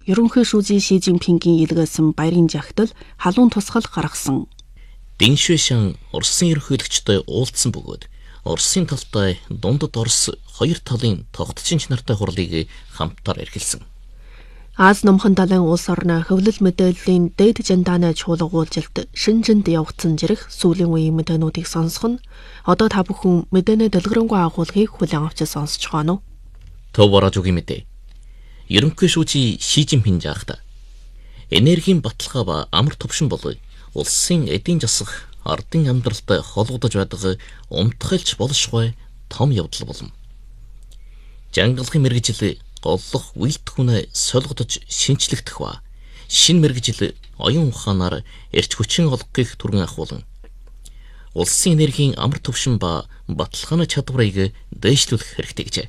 ерөнхий шүүжийн Ши Жинпингийн илгээсэн баярын жагтал халуун тусгал гаргасан. Дэн Шуйшан Оросын ерөнхийлөгчтэй уулзсан бөгөөд Оросын талтай дундад Орос хоёр талын тогтчин нартай хурлыг хамтаар эрхэлсэн. Аз номхон далайн улс орны хөвлөл мэдээллийн дээд жандааны чуулгуулжилт Шинжинд явагдсан зэрэг сүүлийн үеийн мэдээнүүдийг сонсох нь одоо та бүхэн мэдээний дэлгэрэнгүй агуулгыг хүлээн авч сонсож байгаа нь. Төв баражуугийн мэдээ. Ерөнхий шүүжийн Ши Жинпин жаахта энергийн баталгаа ба амар төвшин бол улсын эдийн засаг ардын амьдралтай холбогдож байдаг умтгайлж болшгүй том явдал болно. Жангалгын мэргэжил голлох үйлдэлхүүнээ солигдож шинчлэгдэх ба шинэ мэргэжил оюун ухаанаар эрч хүчин олгохыг түргэн ахуулан улсын энергийн амар төвшин ба баталгааны чадварыг дээшлүүлэх хэрэгтэй гэжээ.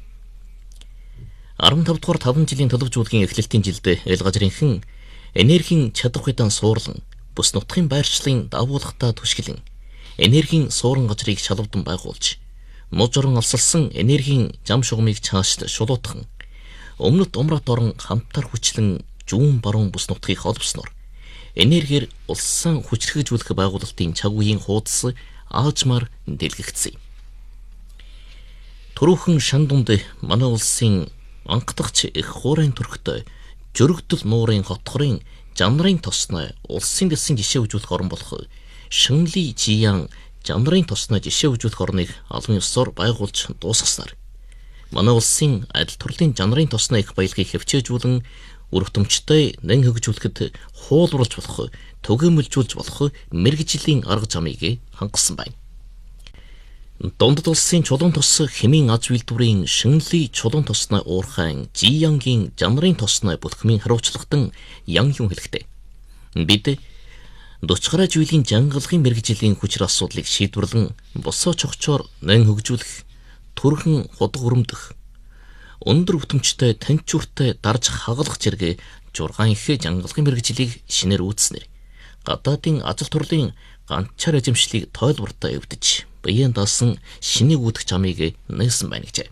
15 дугаар 5 жилийн төлөвжүүлгийн эхлэлтийн жилд эл газрынхан энергийн чадвархайдан суурлан бүс нутгийн байршлын давуулгатаа түшгэлэн энергийн суурин газрыг шалгавдан байгуулж нууж орон алсалсан энергийн зам шугамыг цаашд шулуутхан өмнөд умрат орон хамтар хүчлэн зүүн баруун бүс нутгийг холбосноор энергиэр улсын хүчрхэгжүүлэх байгуулалтын цаг үеийн хуудас аажмаар дэлгэгдсэн. Түрүүхэн шан дунд манай улсын анхдагч их хуурайн төрхтэй жөрөгдөл нуурын хотхорын жанрын тосной улсын дэсийн жишээ үзүүлэх орн болох Шинли Жиян жанрын тосной жишээ үзүүлэх орныг албан ёсоор байгуулж дуусгаснаар манай улсын адил төрлийн жанрын тосны их баялагийг хөвчөөжүүлэн өрөвтөмжтэй нэн хөгжүүлэхэд хуулбарлаж болох, түгээмэлжүүлж болох мэргэжлийн арга замыг хангасан байна. Дундад улсын чулуун тос хэмийн аз үйлдвэрийн Шинли чулуун тосны уурхайн Жиянгийн жанрын тосны бүлхмийн хариуцлагадан ян юм хэлэхтэй. Бид 40 гаруй жилийн жангалгын мэргэжлийн хүчир асуудлыг шийдвэрлэн босоо чогчоор нэн хөгжүүлэх түрхэн худаг өрөмдөх өндөр өвтөмжтэй танчууртай дарж хагалах зэрэг 6 их жангалгын мэргэжлийг шинээр үүснэр гадаадын ажил турлын ганцаар эзэмшлийг тойлбортой өвдөж биеийн даасан шинийг үүдэх замыг нээсэн байна гэжээ.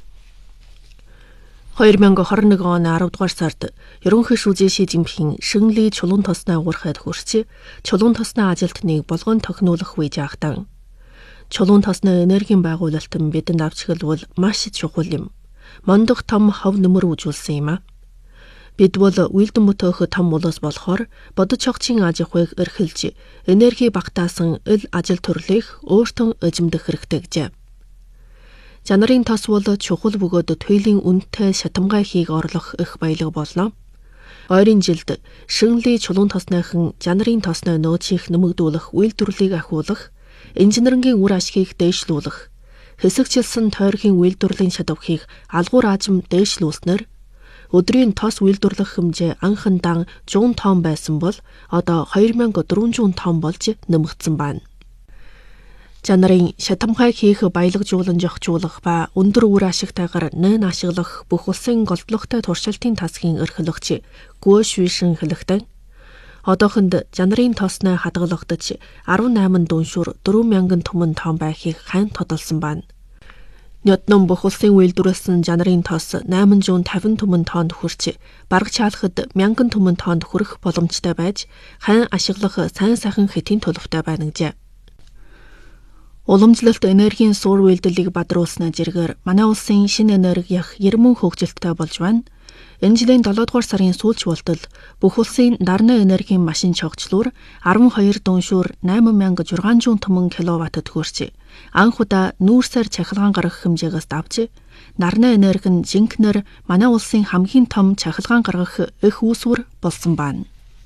2021 оны 10 дугаар сард ерөнхий шүүжийн Ши Жинпин Шинли чулуун тосны уурхайд хүрч чулуун тосны ажилтныг болгон тохинуулах үе жаахтан чулуун тосны энергийн байгуулалтан бидэнд авч хэлбэл маш чухал юм. Мондох том хов нөмөр үзүүлсэн юм а. Бид бол үйлдэн бүтөөх том улс болохоор бодож чогчийн аж ахуйг эрхэлж энерги багтаасан ил ажил төрлийг өөртөө эзэмдэх хэрэгтэй гэжээ. Жанрын тос бол чухал бөгөөд туйлын үнэтэй шатамгай хийг орлох их баялаг болно. Ойрын жилд Шинли чулуун тосныхан жанрын тосны нөөцийг нэмэгдүүлэх үйлдвэрлэлийг ахиулах, инженерингийн үр ашгийг дээшлүүлэх, хэсэгчилсэн тойргийн үйлдвэрлэлийн чадварыг алгуур аажим дээшлүүлснээр өдрийн тос үйлдвэрлэх хэмжээ анхандаа 100 тонн байсан бол одоо 2400 тонн болж нэмэгдсэн байна. Жанрын шатамгай хийх баялагжуулан зохицуулах ба өндөр үр ашигтайгаар нэн ашиглах бүх улсын голдлогтой туршилтын тасгийн эрхлэгч Гү Шуйшин хэлэхдээ одоохонд жанрын тосны хадгалагдаж 18 дүншүр 4000 түмэн тонн байхыг хайн тодолсон байна. Нёдном бүх улсын үйлдвэрлэсэн жанрын тос 850 түмэн тоннд хүрч бараг чаалахад 1000 түмэн тоннд хүрэх боломжтой байж хайн ашиглах сайн сайхан хэтийн төлөвтэй байна гэжээ. Уламжлалт энергийн суур үйлдэлийг бадруулсны зэргээр манай улсын шинэ энерги ях 90% хөгжилттэй болж байна. Энэ жилийн 7 дугаар сарын сүүлч болтол бүх улсын дарны энергийн машин чогчлуур 12 дүншүүр 8600 түмэн киловаттд хүрч анх удаа нүүрсээр чахилгаан гаргах хэмжээгээс давж нарны энерги нь жинхнэр манай улсын хамгийн том чахилгаан гаргах их үүсвэр болсон байна.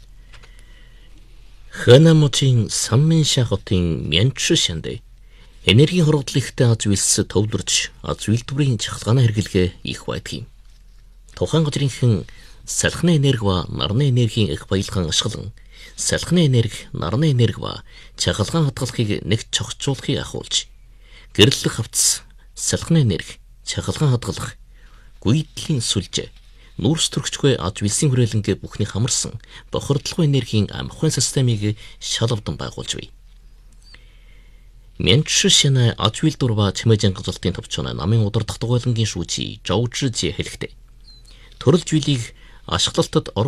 Хэнамутын Самминшаа хотын Мянчшэнд энергийн хорогдлогтой аз үйлс төвлөрж аз үйлдвэрийн чахалгааны хэрэглээ их байдаг юм. Тухайн газрынхан салхины энерги ба нарны энергийн их баялгаан ашиглан салхины энерги, нарны энерги ба чахалгаан хадгалахыг нэг цогцуулахыг ахуулж гэрлэх хавцас, салхины энерги, чахалгаан хадгалах, гүйдлийн сүлж, нүүрс төрөгчгүй аз үйлсийн хүрээлэнгээ бүхний хамарсан бохирдлого энергийн амхайн системийг шалавдан байгуулж бий. Мянчшэна аз үйлдвэр ба чимээ жангалзалтын төвчөнд намын удирдах дугуйлангийн шүүжий Жовжжи хэлэхдээ төрөл зүйлийг ашиглалтад